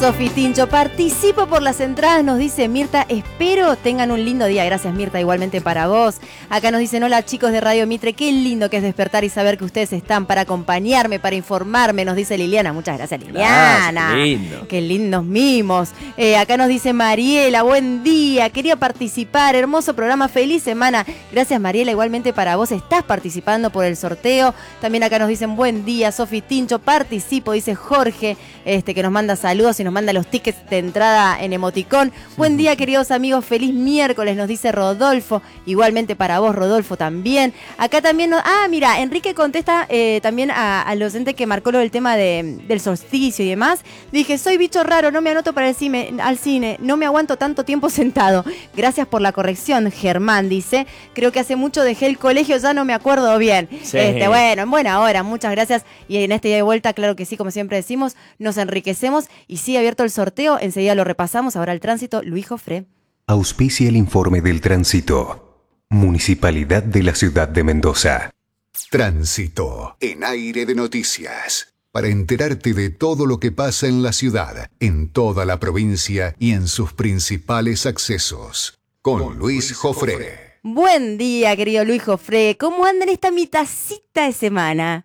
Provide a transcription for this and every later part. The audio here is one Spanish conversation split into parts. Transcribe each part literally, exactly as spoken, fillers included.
Sofi Tincho, participo por las entradas, nos dice Mirta, espero tengan un lindo día. Gracias Mirta, igualmente para vos. Acá nos dicen, hola chicos de Radio Mitre, qué lindo que es despertar y saber que ustedes están para acompañarme, para informarme, nos dice Liliana. Muchas gracias Liliana. Qué lindo. Qué lindos mimos. Eh, acá nos dice Mariela, buen día, quería participar, hermoso programa, feliz semana. Gracias Mariela, igualmente para vos, estás participando por el sorteo. También acá nos dicen, buen día, Sofi Tincho, participo, dice Jorge, este que nos manda saludos y nos manda los tickets de entrada en emoticón. Buen día, queridos amigos, feliz miércoles, nos dice Rodolfo. Igualmente para vos, Rodolfo, también. Acá también nos... Ah, mira, Enrique contesta eh, también a, al docente que marcó lo del tema de, del solsticio y demás. Dije, soy bicho raro, no me anoto para el cine, al cine, no me aguanto tanto tiempo sentado. Gracias por la corrección, Germán, dice. Creo que hace mucho dejé el colegio, ya no me acuerdo bien. Sí. Este, bueno, en buena hora, muchas gracias. Y en este día de vuelta, claro que sí, como siempre decimos, nos enriquecemos y sigue abierto el sorteo, enseguida lo repasamos. Ahora el tránsito, Luis Jofré. Auspicia el informe del tránsito. Municipalidad de la Ciudad de Mendoza. Tránsito en Aire de Noticias. Para enterarte de todo lo que pasa en la ciudad, en toda la provincia y en sus principales accesos. Con Luis Jofré. Buen día, querido Luis Jofré. ¿Cómo anda en esta mitacita de semana?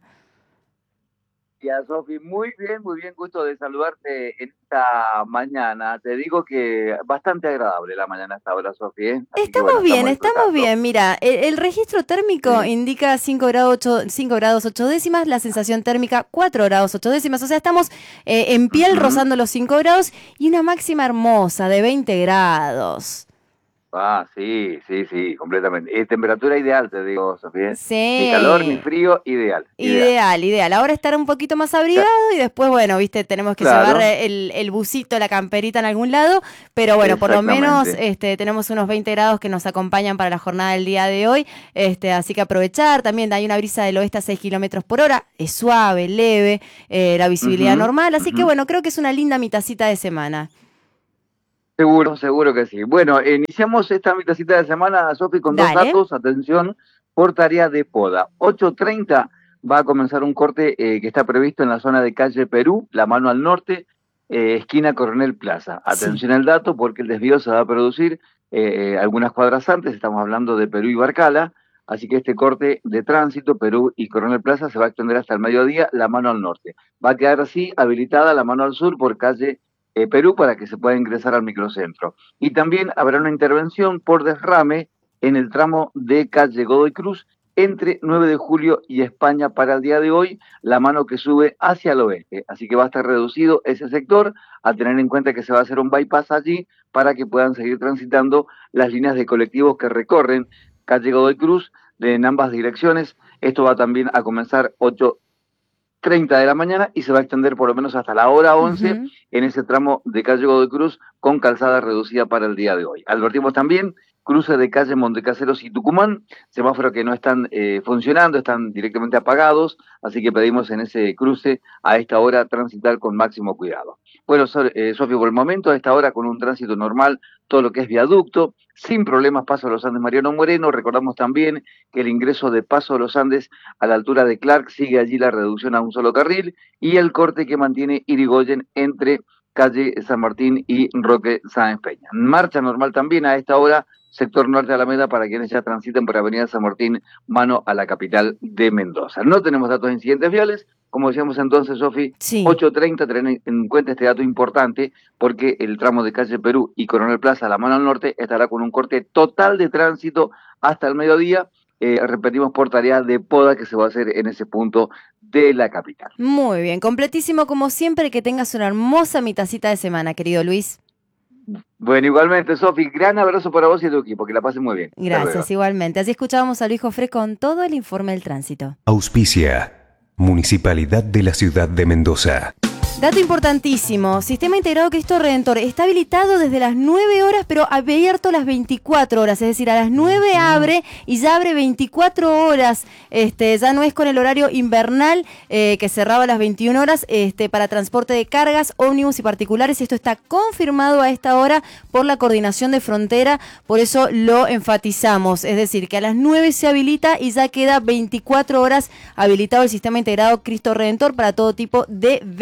Ya, Sofi, muy bien, muy bien, gusto de saludarte en esta mañana. Te digo que bastante agradable la mañana hasta ahora, Sofi, ¿eh? Así estamos que, bueno, bien, estamos, estamos bien. Mira, el, el registro térmico sí. indica cinco grados ocho décimas, la sensación térmica cuatro grados ocho décimas. O sea, estamos eh, en piel uh-huh. rozando los cinco grados y una máxima hermosa de veinte grados. Ah, sí, sí, sí, completamente. Es temperatura ideal, te digo, Sofía. Sí. Ni calor, ni frío, ideal. Ideal, ideal. ideal. Ahora estar un poquito más abrigado y después, bueno, viste, tenemos que claro. llevar el, el busito, la camperita en algún lado, pero bueno, por lo menos este, tenemos unos veinte grados que nos acompañan para la jornada del día de hoy, este, así que aprovechar. También hay una brisa del oeste a seis kilómetros por hora, es suave, leve, eh, la visibilidad uh-huh, normal, así uh-huh. que bueno, creo que es una linda mitacita de semana. Seguro, seguro que sí. Bueno, iniciamos esta mitacita de semana, Sofi, con Dale. dos datos. Atención, por tarea de poda. ocho treinta va a comenzar un corte eh, que está previsto en la zona de calle Perú, la mano al norte, eh, esquina Coronel Plaza. Atención sí. al dato, porque el desvío se va a producir eh, algunas cuadras antes, estamos hablando de Perú y Barcala, así que este corte de tránsito, Perú y Coronel Plaza, se va a extender hasta el mediodía, la mano al norte. Va a quedar así habilitada la mano al sur por calle Eh, Perú para que se pueda ingresar al microcentro. Y también habrá una intervención por derrame en el tramo de calle Godoy Cruz entre nueve de julio y España para el día de hoy, la mano que sube hacia el oeste. Así que va a estar reducido ese sector, a tener en cuenta que se va a hacer un bypass allí para que puedan seguir transitando las líneas de colectivos que recorren calle Godoy Cruz de, en ambas direcciones. Esto va también a comenzar ocho treinta de la mañana y se va a extender por lo menos hasta la hora once uh-huh. en ese tramo de calle Godoy Cruz con calzada reducida para el día de hoy. Advertimos también cruce de calle Montecaseros y Tucumán, semáforos que no están eh, funcionando, están directamente apagados, así que pedimos en ese cruce a esta hora transitar con máximo cuidado. Bueno, so, eh, Sofía, por el momento a esta hora con un tránsito normal, todo lo que es viaducto, sin problemas Paso de los Andes Mariano Moreno. Recordamos también que el ingreso de Paso de los Andes a la altura de Clark sigue allí la reducción a un solo carril y el corte que mantiene Irigoyen entre calle San Martín y Roque Sáenz Peña. Marcha normal también a esta hora, sector norte de Alameda, para quienes ya transiten por Avenida San Martín, mano a la capital de Mendoza. No tenemos datos de incidentes viales, como decíamos entonces, Sofi, sí. ocho treinta, tener en cuenta este dato importante, porque el tramo de calle Perú y Coronel Plaza, la mano al norte, estará con un corte total de tránsito hasta el mediodía. Eh, repetimos, por tarea de poda que se va a hacer en ese punto de la capital. Muy bien, completísimo como siempre, que tengas una hermosa mitacita de semana, querido Luis. Bueno, igualmente, Sofi, gran abrazo para vos y tu equipo, que la pasen muy bien. Gracias, igualmente. Así escuchábamos a Luis Jofré con todo el informe del tránsito. Auspicia, Municipalidad de la Ciudad de Mendoza. Dato importantísimo, Sistema Integrado Cristo Redentor está habilitado desde las nueve horas, pero abierto las veinticuatro horas, es decir, a las nueve abre y ya abre veinticuatro horas, este, ya no es con el horario invernal eh, que cerraba a las veintiuna horas este, para transporte de cargas, ómnibus y particulares. Esto está confirmado a esta hora por la Coordinación de Frontera, por eso lo enfatizamos, es decir, que a las nueve se habilita y ya queda veinticuatro horas habilitado el Sistema Integrado Cristo Redentor para todo tipo de vehículos.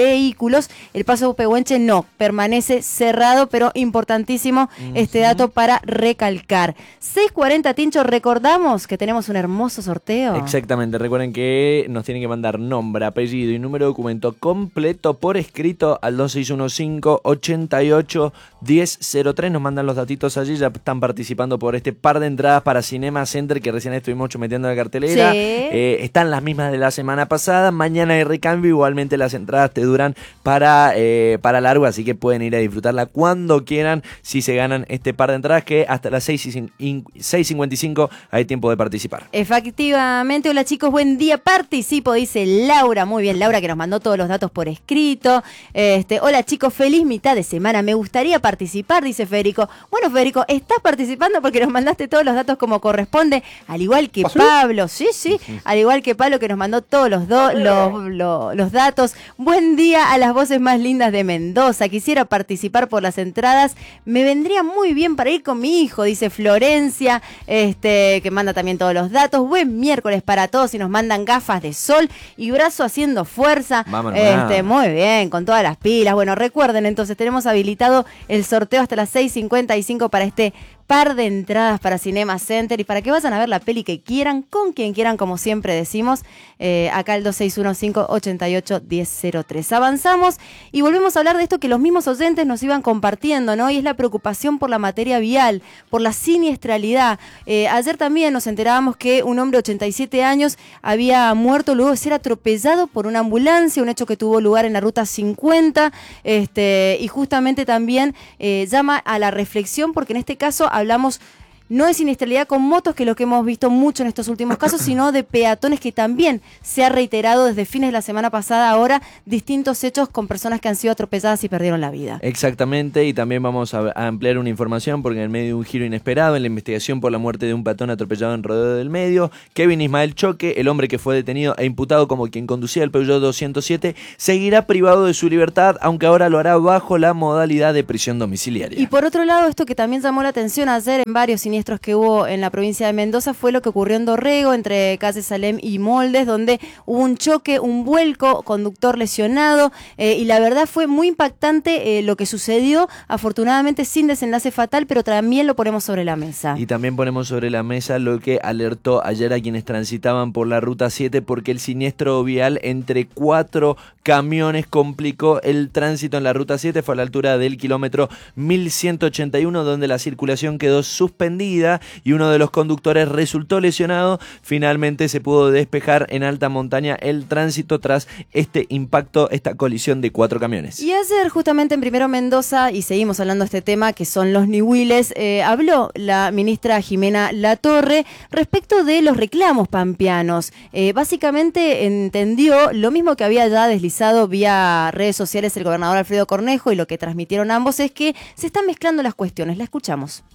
vehículos. El paso Pehuenche no, permanece cerrado, pero importantísimo uh-huh. este dato para recalcar. seis cuarenta, Tincho, recordamos que tenemos un hermoso sorteo. Exactamente, recuerden que nos tienen que mandar nombre, apellido y número de documento completo por escrito al dos seis uno cinco, ochenta y ocho, diez cero tres. Nos mandan los datitos allí, ya están participando por este par de entradas para Cinema Center que recién estuvimos metiendo en la cartelera. Sí. Eh, están las mismas de la semana pasada, mañana hay recambio, igualmente las entradas te duran para, eh, para largo, así que pueden ir a disfrutarla cuando quieran si se ganan este par de entradas que hasta las seis cincuenta y cinco hay tiempo de participar. Efectivamente, hola chicos, buen día, participo, dice Laura, muy bien Laura que nos mandó todos los datos por escrito. Este, hola chicos, feliz mitad de semana, me gustaría participar, dice Federico. Bueno Federico, estás participando porque nos mandaste todos los datos como corresponde, al igual que Pablo, sí, sí, al igual que Pablo que nos mandó todos los, do, los, los, los datos. Buen día a las voces más lindas de Mendoza, quisiera participar por las entradas, me vendría muy bien para ir con mi hijo, dice Florencia, este, que manda también todos los datos. Buen miércoles para todos y nos mandan gafas de sol y brazo haciendo fuerza. Vámonos, este, muy bien, con todas las pilas. Bueno, recuerden, entonces tenemos habilitado el sorteo hasta las seis cincuenta y cinco para este par de entradas para Cinema Center y para que vayan a ver la peli que quieran, con quien quieran, como siempre decimos, eh, acá el dos seis uno cinco, ochenta y ocho, diez cero tres. Avanzamos y volvemos a hablar de esto que los mismos oyentes nos iban compartiendo, ¿no? Y es la preocupación por la materia vial, por la siniestralidad. Eh, ayer también nos enterábamos que un hombre de ochenta y siete años había muerto luego de ser atropellado por una ambulancia, un hecho que tuvo lugar en la ruta cincuenta, este, y justamente también eh, llama a la reflexión porque en este caso hablamos no de siniestralidad con motos, que es lo que hemos visto mucho en estos últimos casos, sino de peatones, que también se ha reiterado desde fines de la semana pasada ahora distintos hechos con personas que han sido atropelladas y perdieron la vida. Exactamente, y también vamos a, a ampliar una información porque en medio de un giro inesperado en la investigación por la muerte de un peatón atropellado en Rodeo del Medio, Kevin Ismael Choque, el hombre que fue detenido e imputado como quien conducía el Peugeot doscientos siete, seguirá privado de su libertad, aunque ahora lo hará bajo la modalidad de prisión domiciliaria. Y por otro lado, esto que también llamó la atención ayer en varios siniestros que hubo en la provincia de Mendoza fue lo que ocurrió en Dorrego, entre calle Salem y Moldes, donde hubo un choque, un vuelco, conductor lesionado, eh, y la verdad fue muy impactante eh, lo que sucedió, afortunadamente sin desenlace fatal, pero también lo ponemos sobre la mesa. Y también ponemos sobre la mesa lo que alertó ayer a quienes transitaban por la ruta siete, porque el siniestro vial entre cuatro camiones complicó el tránsito en la ruta siete, fue a la altura del kilómetro mil ciento ochenta y uno, donde la circulación quedó suspendida y uno de los conductores resultó lesionado. Finalmente se pudo despejar en alta montaña el tránsito tras este impacto, esta colisión de cuatro camiones. Y ayer justamente en Primero Mendoza, y seguimos hablando de este tema que son los nihuiles, eh, habló la ministra Jimena Latorre respecto de los reclamos pampeanos. Eh, básicamente entendió lo mismo que había ya deslizado vía redes sociales el gobernador Alfredo Cornejo, y lo que transmitieron ambos es que se están mezclando las cuestiones. La escuchamos.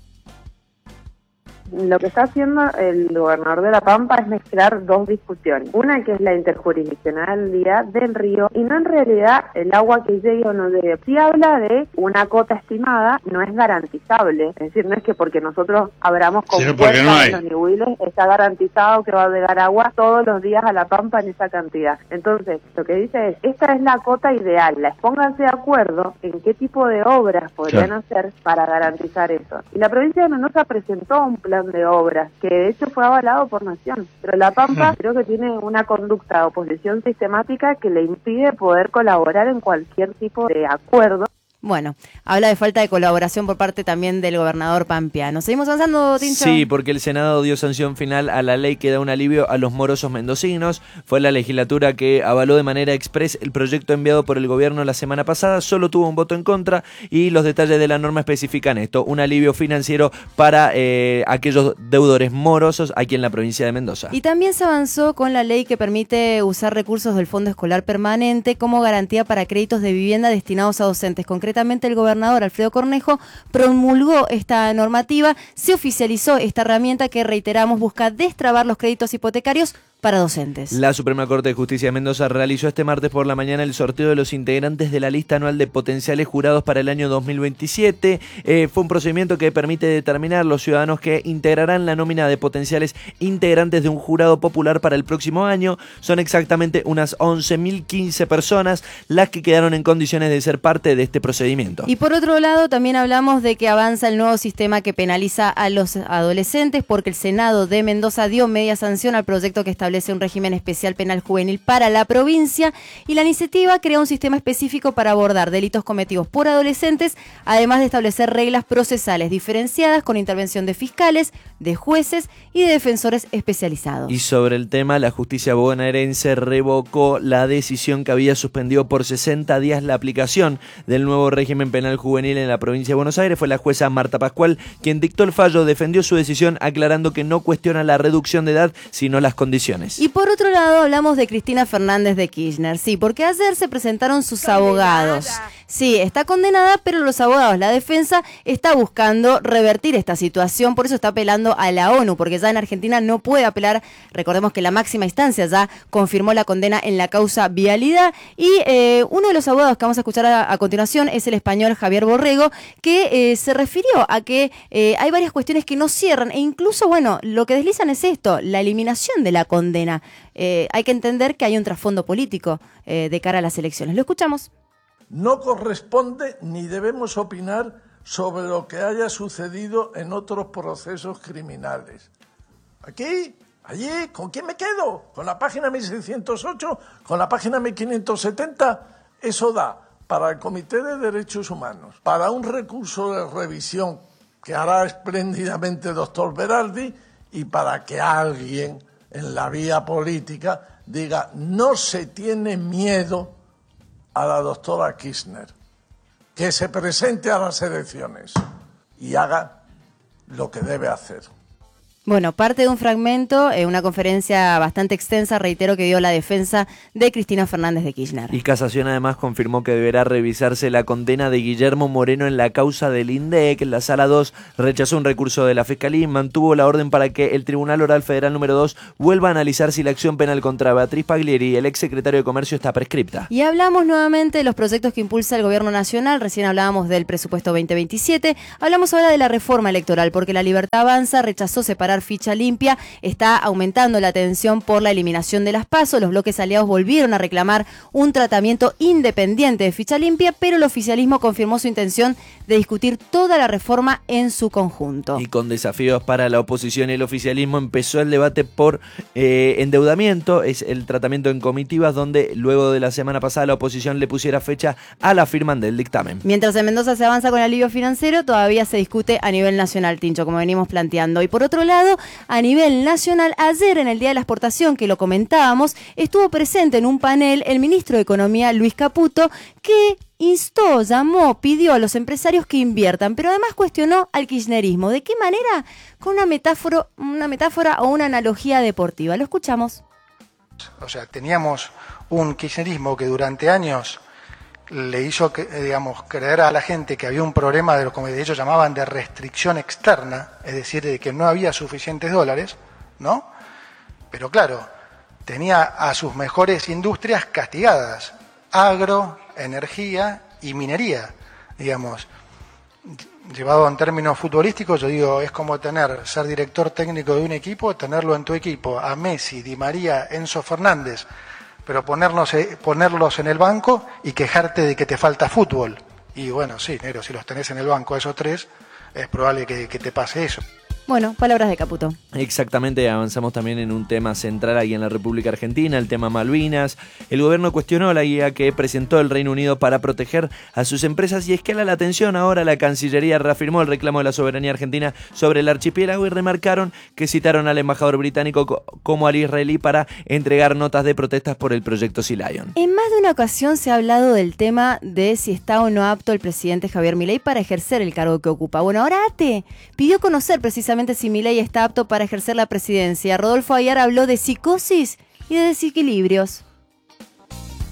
Lo que está haciendo el gobernador de La Pampa es mezclar dos discusiones. Una que es la interjurisdiccionalidad del río y no en realidad el agua que llegue o no llegue. Si habla de una cota estimada, no es garantizable. Es decir, no es que porque nosotros abramos compuertas no en los nihuiles está garantizado que va a llegar agua todos los días a La Pampa en esa cantidad. Entonces, lo que dice es, esta es la cota ideal. La pónganse de acuerdo en qué tipo de obras podrían claro. hacer para garantizar eso. Y la provincia de Mendoza presentó un plan de obras, que de hecho fue avalado por Nación, pero La Pampa creo que tiene una conducta de oposición sistemática que le impide poder colaborar en cualquier tipo de acuerdo. Bueno, habla de falta de colaboración por parte también del gobernador pampeano. ¿Seguimos avanzando, Tincho? Sí, porque el Senado dio sanción final a la ley que da un alivio a los morosos mendocinos. Fue la legislatura que avaló de manera express el proyecto enviado por el gobierno la semana pasada. Solo tuvo un voto en contra y los detalles de la norma especifican esto: un alivio financiero para eh, aquellos deudores morosos aquí en la provincia de Mendoza. Y también se avanzó con la ley que permite usar recursos del Fondo Escolar Permanente como garantía para créditos de vivienda destinados a docentes. Concretamente, el gobernador Alfredo Cornejo promulgó esta normativa, se oficializó esta herramienta que, reiteramos, busca destrabar los créditos hipotecarios para docentes. La Suprema Corte de Justicia de Mendoza realizó este martes por la mañana el sorteo de los integrantes de la lista anual de potenciales jurados para el año dos mil veintisiete. Eh, fue un procedimiento que permite determinar los ciudadanos que integrarán la nómina de potenciales integrantes de un jurado popular para el próximo año. Son exactamente unas once mil quince personas las que quedaron en condiciones de ser parte de este procedimiento. Y por otro lado, también hablamos de que avanza el nuevo sistema que penaliza a los adolescentes, porque el Senado de Mendoza dio media sanción al proyecto que establece un régimen especial penal juvenil para la provincia, y la iniciativa crea un sistema específico para abordar delitos cometidos por adolescentes, además de establecer reglas procesales diferenciadas con intervención de fiscales, de jueces y de defensores especializados. Y sobre el tema, la justicia bonaerense revocó la decisión que había suspendido por sesenta días la aplicación del nuevo régimen penal juvenil en la provincia de Buenos Aires. Fue la jueza Marta Pascual quien dictó el fallo, defendió su decisión aclarando que no cuestiona la reducción de edad, sino las condiciones. Y por otro lado hablamos de Cristina Fernández de Kirchner, sí, porque ayer se presentaron sus condenada. abogados. Sí, está condenada, pero los abogados, la defensa, está buscando revertir esta situación, por eso está apelando a la ONU, porque ya en Argentina no puede apelar. Recordemos que la máxima instancia ya confirmó la condena en la causa Vialidad, y eh, uno de los abogados que vamos a escuchar a, a continuación es el español Javier Borrego, que eh, se refirió a que eh, hay varias cuestiones que no cierran, e incluso, bueno, lo que deslizan es esto, la eliminación de la condena. Eh, hay que entender que hay un trasfondo político eh, de cara a las elecciones. Lo escuchamos. No corresponde ni debemos opinar sobre lo que haya sucedido en otros procesos criminales. Aquí, allí, ¿con quién me quedo? ¿Con la página mil seiscientos ocho? ¿Con la página mil quinientos setenta? Eso da para el Comité de Derechos Humanos, para un recurso de revisión que hará espléndidamente el doctor Berardi, y para que alguien en la vía política diga: no se tiene miedo a la doctora Kirchner, que se presente a las elecciones y haga lo que debe hacer. Bueno, parte de un fragmento, eh, una conferencia bastante extensa, reitero, que dio la defensa de Cristina Fernández de Kirchner. Y Casación además confirmó que deberá revisarse la condena de Guillermo Moreno en la causa del INDEC. La Sala dos rechazó un recurso de la Fiscalía y mantuvo la orden para que el Tribunal Oral Federal número dos vuelva a analizar si la acción penal contra Beatriz Paglieri, el exsecretario de Comercio, está prescripta. Y hablamos nuevamente de los proyectos que impulsa el Gobierno Nacional. Recién hablábamos del presupuesto veinte veintisiete. Hablamos ahora de la reforma electoral, porque la Libertad Avanza rechazó separar ficha limpia. Está aumentando la tensión por la eliminación de las PASO. Los bloques aliados volvieron a reclamar un tratamiento independiente de ficha limpia, pero el oficialismo confirmó su intención de discutir toda la reforma en su conjunto. Y con desafíos para la oposición y el oficialismo, empezó el debate por eh, endeudamiento. Es el tratamiento en comitivas, donde luego de la semana pasada la oposición le pusiera fecha a la firma del dictamen. Mientras en Mendoza se avanza con el alivio financiero, todavía se discute a nivel nacional, Tincho, como venimos planteando. Y por otro lado, a nivel nacional, ayer en el Día de la Exportación, que lo comentábamos, estuvo presente en un panel el ministro de Economía, Luis Caputo, que instó, llamó, pidió a los empresarios que inviertan, pero además cuestionó al kirchnerismo. ¿De qué manera? Con una metáfora, una metáfora o una analogía deportiva. Lo escuchamos. O sea, teníamos un kirchnerismo que durante años le hizo, digamos, creer a la gente que había un problema de lo que ellos llamaban de restricción externa, es decir, de que no había suficientes dólares, ¿no? Pero claro, tenía a sus mejores industrias castigadas: agro, energía y minería, digamos. Llevado en términos futbolísticos, yo digo, es como tener, ser director técnico de un equipo, tenerlo en tu equipo a Messi, Di María, Enzo Fernández, pero ponernos, ponerlos en el banco y quejarte de que te falta fútbol. Y bueno, sí, negro, si los tenés en el banco a esos tres, es probable que, que te pase eso. Bueno, palabras de Caputo. Exactamente, avanzamos también en un tema central aquí en la República Argentina, el tema Malvinas. El gobierno cuestionó la guía que presentó el Reino Unido para proteger a sus empresas, y escala la tensión. Ahora la Cancillería reafirmó el reclamo de la soberanía argentina sobre el archipiélago, y remarcaron que citaron al embajador británico como al israelí para entregar notas de protestas por el proyecto Sea Lion. En más de una ocasión se ha hablado del tema de si está o no apto el presidente Javier Milei para ejercer el cargo que ocupa. Bueno, ahora ATE pidió conocer precisamente si Milei está apto para ejercer la presidencia. Rodolfo Aguiar habló de psicosis y de desequilibrios.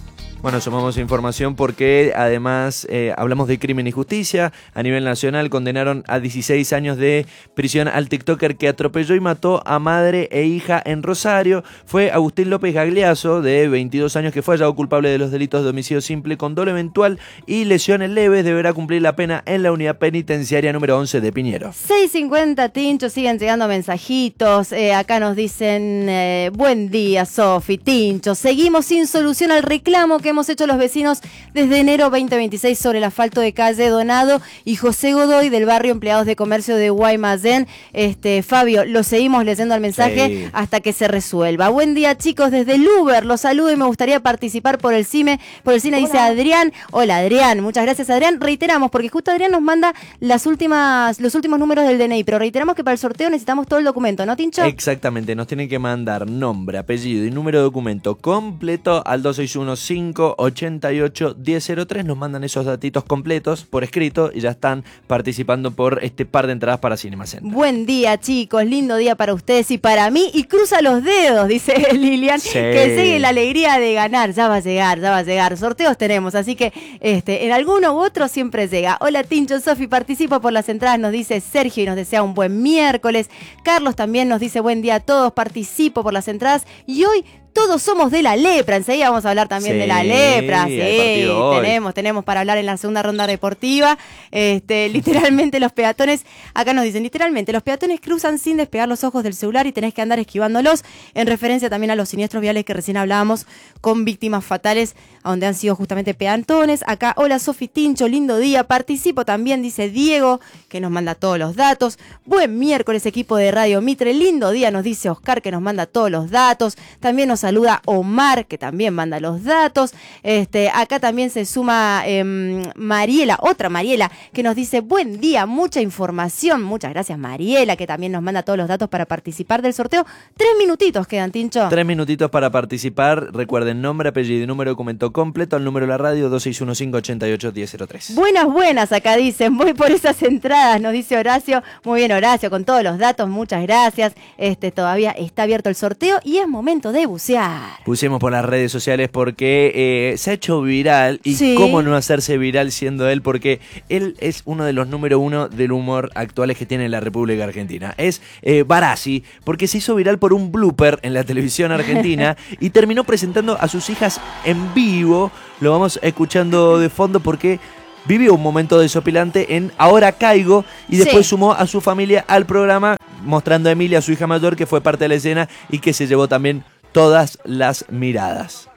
Bueno, sumamos información porque además eh, hablamos de crimen y justicia. A nivel nacional condenaron a dieciséis años de prisión al tiktoker que atropelló y mató a madre e hija en Rosario. Fue Agustín López Gagliaso, de veintidós años, que fue hallado culpable de los delitos de homicidio simple con dolo eventual y lesiones leves. Deberá cumplir la pena en la unidad penitenciaria número once de Piñero. seis cincuenta, Tincho, siguen llegando mensajitos. Eh, acá nos dicen, eh, buen día, Sofi, Tincho. Seguimos sin solución al reclamo que hemos hecho los vecinos desde enero veinte veintiséis sobre el asfalto de calle Donado y José Godoy del barrio Empleados de Comercio de Guaymallén. Este, Fabio, lo seguimos leyendo el mensaje sí. hasta que se resuelva. Buen día, chicos, desde el Uber, los saludo y me gustaría participar por el cine. Por el cine Hola. Dice Adrián. Hola, Adrián, muchas gracias, Adrián. Reiteramos, porque justo Adrián nos manda las últimas, los últimos números del D N I, pero reiteramos que para el sorteo necesitamos todo el documento, ¿no, Tincho? Exactamente, nos tienen que mandar nombre, apellido y número de documento completo al dos seis uno, cinco ocho ocho, uno cero cero tres. Nos mandan esos datitos completos por escrito y ya están participando por este par de entradas para Cinema Center. Buen día, chicos, lindo día para ustedes y para mí, y cruza los dedos, dice Lilian, sí. que sigue la alegría de ganar. Ya va a llegar, ya va a llegar, sorteos tenemos, así que este, en alguno u otro siempre llega. Hola, Tincho, Sofi, participo por las entradas, nos dice Sergio y nos desea un buen miércoles. Carlos también nos dice buen día a todos, participo por las entradas y hoy todos somos de la lepra. Enseguida vamos a hablar también sí, de la lepra. Sí, tenemos, tenemos para hablar en la segunda ronda deportiva. Este, literalmente los peatones, acá nos dicen, literalmente los peatones cruzan sin despegar los ojos del celular y tenés que andar esquivándolos, en referencia también a los siniestros viales que recién hablábamos con víctimas fatales, donde han sido justamente peatones. Acá, hola Sofi, Tincho, lindo día, participo también, dice Diego, que nos manda todos los datos. Buen miércoles, equipo de Radio Mitre, lindo día, nos dice Oscar, que nos manda todos los datos. También nos saluda Omar, que también manda los datos. Este, acá también se suma eh, Mariela, otra Mariela, que nos dice buen día, mucha información. Muchas gracias, Mariela, que también nos manda todos los datos para participar del sorteo. Tres minutitos quedan, Tincho. Tres minutitos para participar. Recuerden nombre, apellido y número de documento completo al número de la radio dos seis uno, cinco ocho ocho, uno cero cero tres. Buenas, buenas, acá dicen, voy por esas entradas, nos dice Horacio. Muy bien, Horacio, con todos los datos, muchas gracias. Este, todavía está abierto el sorteo y es momento de bucear. Pusimos por las redes sociales porque eh, se ha hecho viral y sí. cómo no hacerse viral siendo él, porque él es uno de los número uno del humor actuales que tiene la República Argentina. Es eh, Barassi, porque se hizo viral por un blooper en la televisión argentina y terminó presentando a sus hijas en vivo. Lo vamos escuchando de fondo porque vivió un momento desopilante en Ahora Caigo y después sí. sumó a su familia al programa, mostrando a Emilia, su hija mayor, que fue parte de la escena y que se llevó también todas las miradas.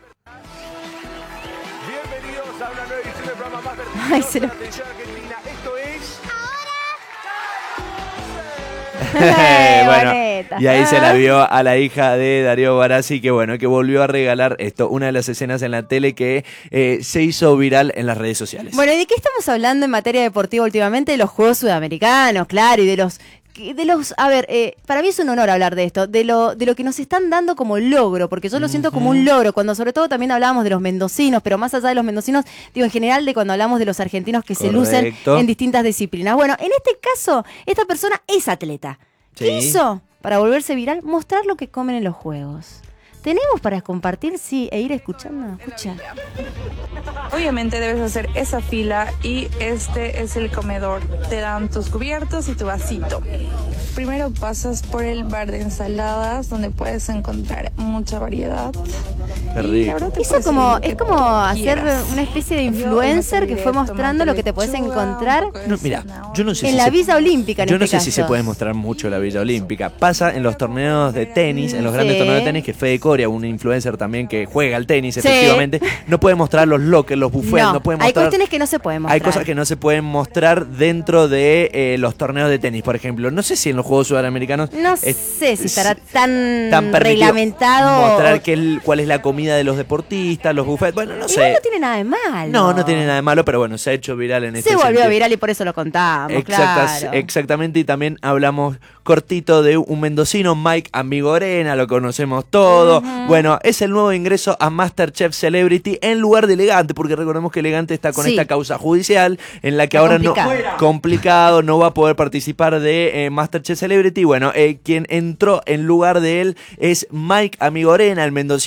Bienvenidos a una nueva edición del programa más vertiginoso Ay, se lo... de la televisión argentina. Esto es... Bueno, y ahí se la vio a la hija de Darío Barassi, que bueno, que volvió a regalar esto, una de las escenas en la tele que eh, se hizo viral en las redes sociales. Bueno, ¿y de qué estamos hablando en materia deportiva últimamente? De los Juegos Sudamericanos, claro, y de los... de los, a ver, eh, para mí es un honor hablar de esto, de lo de lo que nos están dando como logro, porque yo lo siento uh-huh. como un logro, cuando sobre todo también hablábamos de los mendocinos, pero más allá de los mendocinos, digo en general de cuando hablamos de los argentinos que Correcto. Se lucen en distintas disciplinas. Bueno, en este caso, esta persona es atleta. ¿Qué sí. hizo para volverse viral? Mostrar lo que comen en los juegos. ¿Tenemos para compartir? Sí, e ir escuchando. Escucha. Obviamente debes hacer esa fila y este es el comedor. Te dan tus cubiertos y tu vasito. Primero pasas por el bar de ensaladas donde puedes encontrar mucha variedad. Eso como, es como hacer una especie de influencer que fue mostrando lo que te puedes encontrar. No, mira, yo no sé en si la se, Villa Olímpica. En yo este no sé caso. si se puede mostrar mucho la Villa Olímpica. Pasa en los torneos de tenis, en los grandes sí. torneos de tenis, que Fede Coria, un influencer también que juega al tenis, sí. efectivamente, no puede mostrar los lockers, los buffets, no, no puede mostrar. Hay cuestiones que no se pueden mostrar. Hay cosas que no se pueden mostrar dentro de eh, los torneos de tenis, por ejemplo. No sé si en los Juegos Sudamericanos no es, sé si estará tan, tan reglamentado. Mostrar o... que el, cuál es la comida de los deportistas, los buffets, bueno, no Igual sé. no tiene nada de malo. No, no tiene nada de malo, pero bueno, se ha hecho viral en este Se volvió sentido. viral y por eso lo contamos, Exactas, claro. Exactamente, y también hablamos cortito de un mendocino, Mike Amigorena, lo conocemos todo. Uh-huh. Bueno, es el nuevo ingreso a MasterChef Celebrity en lugar de Elegante, porque recordemos que Elegante está con sí. esta causa judicial en la que está ahora complicado. no complicado, no va a poder participar de eh, MasterChef Celebrity. Bueno, eh, quien entró en lugar de él es Mike Amigorena, el mendocino que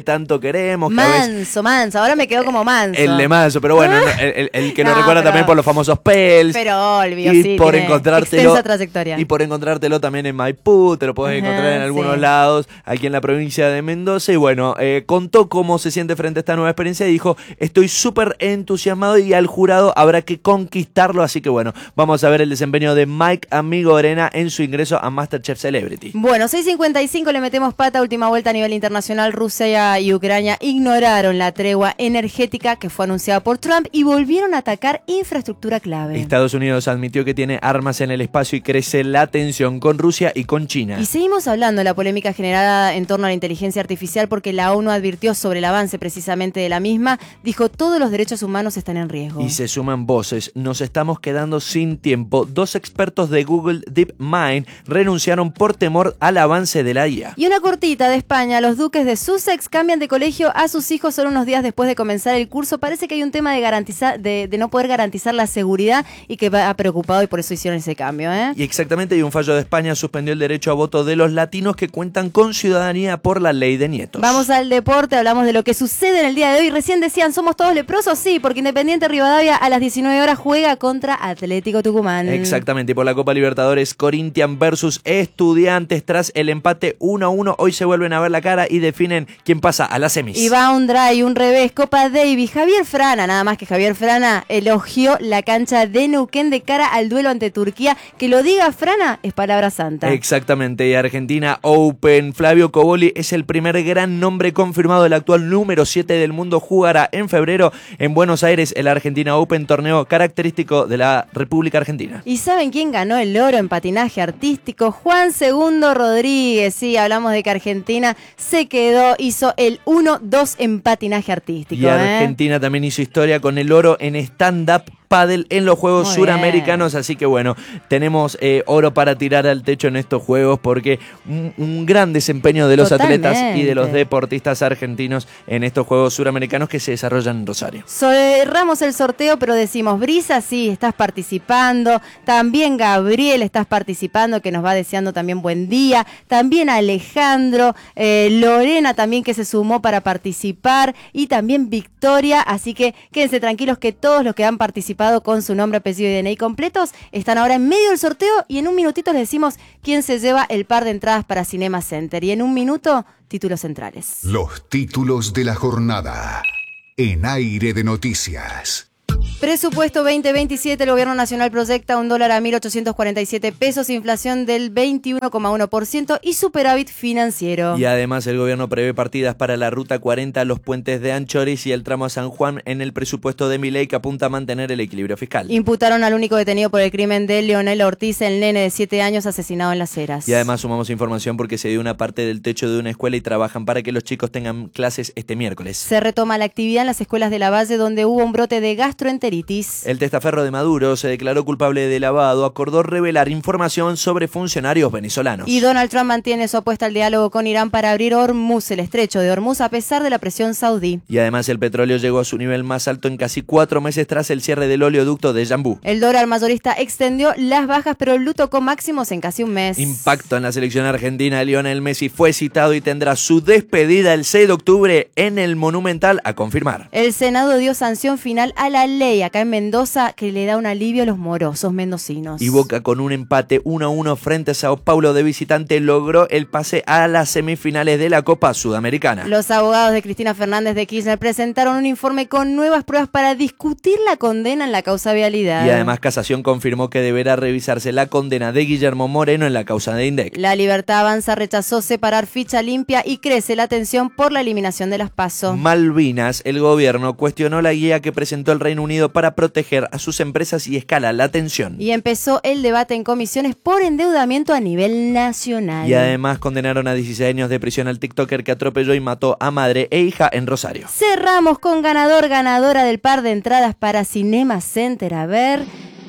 tanto queremos. Manso, veces, manso, ahora me quedó como manso. El de manso, pero bueno, el, el, el que no, nos recuerda pero, también por los famosos Pels. Pero olvio, y sí, por tiene encontrártelo, extensa trayectoria. Y por encontrártelo también en Maipú, te lo podés Ajá, encontrar en algunos sí. lados, aquí en la provincia de Mendoza. Y bueno, eh, contó cómo se siente frente a esta nueva experiencia y dijo, estoy súper entusiasmado y al jurado habrá que conquistarlo. Así que bueno, vamos a ver el desempeño de Mike Amigorena en su ingreso a MasterChef Celebrity. Bueno, seis cincuenta y cinco le metemos pata, última vuelta a nivel internacional. Rusia y Ucrania ignoraron la tregua energética que fue anunciada por Trump y volvieron a atacar infraestructura clave. Estados Unidos admitió que tiene armas en el espacio y crece la tensión con Rusia y con China. Y seguimos hablando de la polémica generada en torno a la inteligencia artificial porque la ONU advirtió sobre el avance precisamente de la misma. Dijo, todos los derechos humanos están en riesgo. Y se suman voces. Nos estamos quedando sin tiempo. Dos expertos de Google DeepMind renunciaron por temor al avance de la I A. Y una cortita de España. Los duques de Sussex cambian de colegio a sus hijos solo unos días después de comenzar el curso. Parece que hay un tema de garantizar, de, de no poder garantizar la seguridad y que va preocupado y por eso hicieron ese cambio, ¿eh? Y exactamente, y un fallo de España suspendió el derecho a voto de los latinos que cuentan con ciudadanía por la ley de nietos. Vamos al deporte, hablamos de lo que sucede en el día de hoy. Recién decían, ¿somos todos leprosos? Sí, porque Independiente Rivadavia a las diecinueve horas juega contra Atlético Tucumán. Exactamente, y por la Copa Libertadores, Corinthians versus Estudiantes. Tras el empate uno a uno, hoy se vuelven a ver la cara y definen quién pasa a las semis. Y va un dry, un revés, Copa Davis. Javier Frana, nada más que Javier Frana, elogió la cancha de Neuquén de cara al duelo ante Turquía. Que lo diga Frana es palabra santa. Exactamente, y Argentina Open. Flavio Coboli es el primer gran nombre confirmado. El actual número siete del mundo jugará en febrero en Buenos Aires el Argentina Open, torneo característico de la República Argentina. ¿Y saben quién ganó el oro en patinaje artístico? Juan Segundo Rodríguez. Sí, hablamos de que Argentina se quedó, hizo el uno dos en patinaje artístico. Y Argentina ¿eh? también hizo historia con el oro en stand-up pádel en los Juegos Muy Suramericanos, bien. Así que bueno, tenemos eh, oro para tirar al techo en estos Juegos porque un, un gran desempeño de los Totalmente. atletas y de los deportistas argentinos en estos Juegos Suramericanos que se desarrollan en Rosario. Cerramos el sorteo, pero decimos, Brisa, sí, estás participando, también Gabriel, estás participando, que nos va deseando también buen día, también Alejandro, eh, Lorena también que se sumó para participar y también Victoria, así que quédense tranquilos que todos los que han participado con su nombre, apellido y D N I completos están ahora en medio del sorteo y en un minutito les decimos quién se lleva el par de entradas para Cinema Center. Y en un minuto, títulos centrales. Los títulos de la jornada en Aire de Noticias. Presupuesto veinte veintisiete, el Gobierno Nacional proyecta un dólar a mil ochocientos cuarenta y siete pesos, inflación del veintiuno coma uno por ciento y superávit financiero. Y además el gobierno prevé partidas para la Ruta cuarenta, los puentes de Anchorage y el tramo a San Juan en el presupuesto de Milei, que apunta a mantener el equilibrio fiscal. Imputaron al único detenido por el crimen de Leonel Ortiz, el nene de siete años asesinado en Las Heras. Y además sumamos información porque se dio una parte del techo de una escuela y trabajan para que los chicos tengan clases este miércoles. Se retoma la actividad en las escuelas de la Valle, donde hubo un brote de gastroenteritis. El testaferro de Maduro se declaró culpable de lavado, acordó revelar información sobre funcionarios venezolanos. Y Donald Trump mantiene su apuesta al diálogo con Irán para abrir Hormuz, el estrecho de Hormuz, a pesar de la presión saudí. Y además el petróleo llegó a su nivel más alto en casi cuatro meses tras el cierre del oleoducto de Yanbu. El dólar mayorista extendió las bajas, pero el blue tocó máximos en casi un mes. Impacto en la selección argentina. Lionel Messi fue citado y tendrá su despedida el seis de octubre en el Monumental a confirmar. El Senado dio sanción final a la ley acá en Mendoza que le da un alivio a los morosos mendocinos. Y Boca, con un empate uno a uno frente a Sao Paulo de visitante, logró el pase a las semifinales de la Copa Sudamericana. Los abogados de Cristina Fernández de Kirchner presentaron un informe con nuevas pruebas para discutir la condena en la causa vialidad. Y además Casación confirmó que deberá revisarse la condena de Guillermo Moreno en la causa de INDEC. La Libertad Avanza rechazó separar ficha limpia y crece la tensión por la eliminación de las PASO. Malvinas, el gobierno cuestionó la guía que presentó el Reino Unido para proteger a sus empresas y escala la tensión. Y empezó el debate en comisiones por endeudamiento a nivel nacional. Y además condenaron a dieciséis años de prisión al TikToker que atropelló y mató a madre e hija en Rosario. Cerramos con ganador, ganadora del par de entradas para Cinema Center. A ver,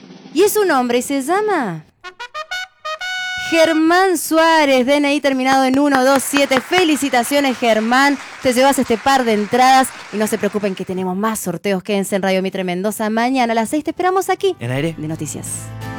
y es un hombre y se llama Germán Suárez, D N I terminado en uno dos siete. Felicitaciones, Germán. Te llevas este par de entradas y no se preocupen que tenemos más sorteos. Quédense en Radio Mitre Mendoza. Mañana a las seis te esperamos aquí en Aire de Noticias.